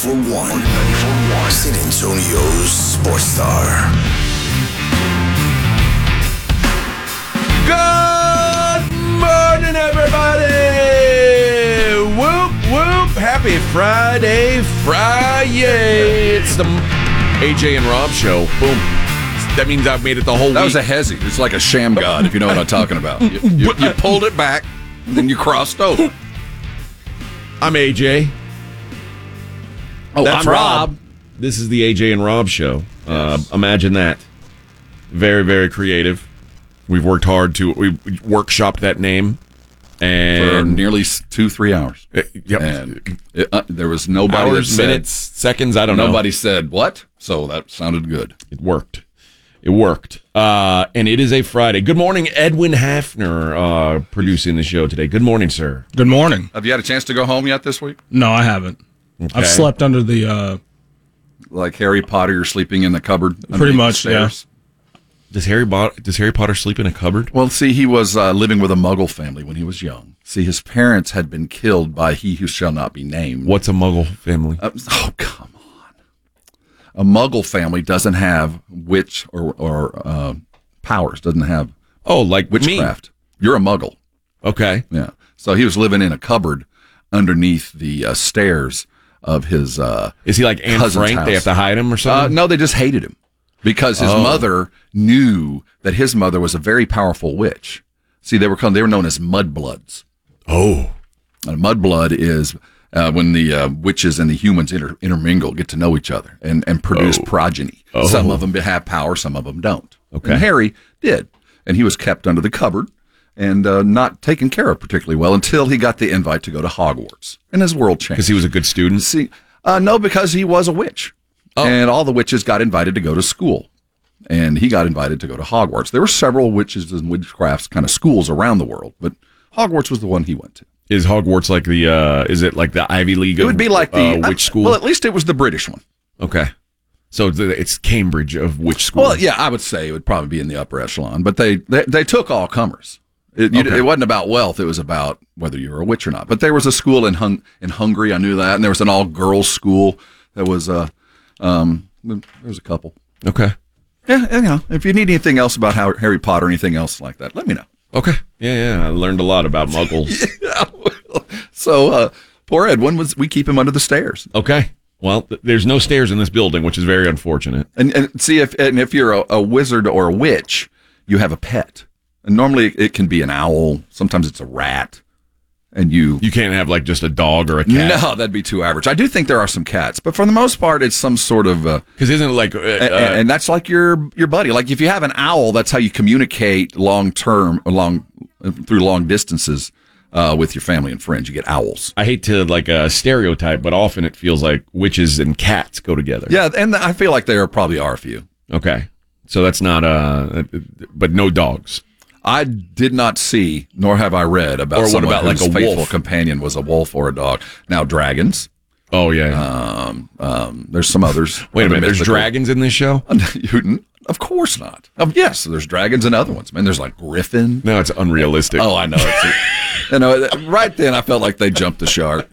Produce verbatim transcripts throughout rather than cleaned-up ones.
ninety-four point one. San Antonio's Sports Star. Good morning, everybody! Whoop, whoop. Happy Friday, Friday. It's the A J and Rob show. Boom. That means I've made it the whole that week. That was a hezzy. It's like a sham god, if you know what I'm talking about. You, you, you pulled it back, and then you crossed over. I'm A J. Oh, That's I'm Rob. Rob. This is the A J and Rob show. Uh, imagine that. Very, very creative. We've worked hard to, we workshopped that name. And For nearly two, three hours. Uh, yep. And it, uh, there was nobody Hours, that said, minutes, seconds, I don't nobody know. Nobody said, what? So that sounded good. It worked. It worked. Uh, and it is a Friday. Good morning, Edwin Hafner, uh, producing the show today. Good morning, sir. Good morning. Have you had a chance to go home yet this week? No, I haven't. Okay. I've slept under the... Uh, Like Harry Potter, you're sleeping in the cupboard? Pretty much, yeah. Does Harry, Bo- does Harry Potter sleep in a cupboard? Well, see, he was uh, living with a Muggle family when he was young. See, his parents had been killed by he who shall not be named. What's a Muggle family? Uh, oh, come on. A Muggle family doesn't have witch or, or uh, powers, doesn't have Oh, like witchcraft. Me. You're a Muggle. Okay. Yeah. So he was living in a cupboard underneath the uh, stairs of his uh, Is he like Anne Frank? House. They have to hide him or Uh, something? no, they just hated him because his Oh. mother knew that his mother was a very powerful witch. See, they were called, they were known as mudbloods. Oh. And mudblood is uh, when the uh, witches and the humans inter- intermingle, get to know each other, and, and produce Oh. progeny. Oh. Some of them have power, some of them don't. Okay. And Harry did, and he was kept under the cupboard and uh, not taken care of particularly well until he got the invite to go to Hogwarts, and his world changed. Because he was a good student? See, uh, no, because he was a witch. Oh. And all the witches got invited to go to school. And he got invited to go to Hogwarts. There were several witches and witchcrafts kind of schools around the world, but Hogwarts was the one he went to. Is Hogwarts like the, uh, is it like the Ivy League? It would be like the uh, witch school? Well, at least it was the British one. Okay. So it's, it's Cambridge of witch school. Well, yeah, I would say it would probably be in the upper echelon, but they they, they took all comers. It, you, Okay. it wasn't about wealth; it was about whether you were a witch or not. But there was a school in Hung, in Hungary, I knew that, and there was an all girls school. That was uh, um, there was a couple. Okay. Yeah, you know, if you need anything else about how Harry Potter or anything else like that, let me know. Okay. Yeah, yeah. I learned a lot about muggles. Yeah, well, so uh, poor Ed, when was we keep him under the stairs? Okay. Well, th- there's no stairs in this building, which is very unfortunate. And, and see if and if you're a, a wizard or a witch, you have a pet. And normally it can be an owl. Sometimes it's a rat. And you You can't have like just a dog or a cat. no, that'd be too average. I do think there are some cats, but for the most part, it's some sort of. Uh, Because isn't it like uh, and, uh, and that's like your your buddy. Like if you have an owl, that's how you communicate long term, long through long distances uh, with your family and friends. You get owls. I hate to like uh, stereotype, but often it feels like witches and cats go together. Yeah, and I feel like there probably are a few. Okay. So that's not uh, but no dogs. I did not see, nor have I read about Or what someone about, like, whose a faithful wolf? companion was a wolf or a dog. Now dragons. Oh yeah. Um, um, there's some others. Wait a Other minute. There's mythical- dragons in this show? You- Of course not. Um, yes, there's dragons and other ones. Man, there's like Griffin. No, it's unrealistic. Oh, I know. It's, you know, right then I felt like they jumped the shark.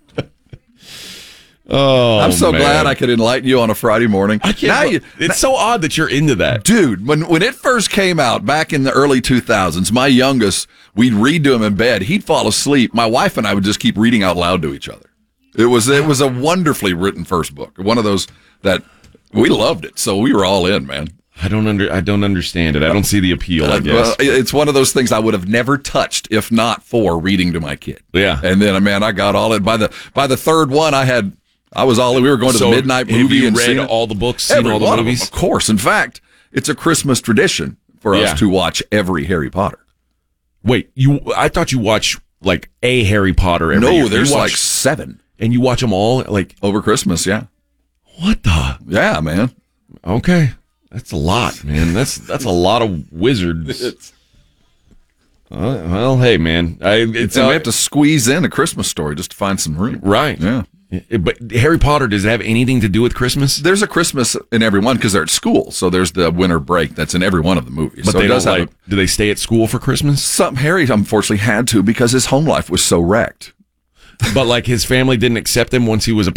Oh, I'm so man. glad I could enlighten you on a Friday morning. I can't. Now bel- you, it's so odd that you're into that. dude, when when it first came out back in the early two thousands, my youngest, we'd read to him in bed. He'd fall asleep. My wife and I would just keep reading out loud to each other. It was it was a wonderfully written first book. One of those that we loved it, so we were all in, man. I don't under. I don't understand it. I don't see the appeal. I Uh, guess. well, it's one of those things I would have never touched if not for reading to my kid. Yeah. And then, man, I got all it by the by the third one. I had I was all we were going to So the midnight have movie you and read seen it. all the books, seen Every all the one of them, movies? of course. In fact, it's a Christmas tradition for Yeah. us to watch every Harry Potter. Wait, you? I thought you watch like a Harry Potter every No, year. You there's watch- like seven and you watch them all. Like over Christmas. Yeah, what the? yeah, man. Okay, that's a lot, man. That's that's a lot of wizards. It's, Uh, well, hey, man, I, it's and uh, we have to squeeze in a Christmas story just to find some room. right. Yeah. Yeah, But Harry Potter, does it have anything to do with Christmas? There's a Christmas in every one because they're at school. So there's the winter break that's in every one of the movies. But so they it don't does have like. a- Do they stay at school for Christmas? some Harry unfortunately had to because his home life was so wrecked. But like his family didn't accept him once he was a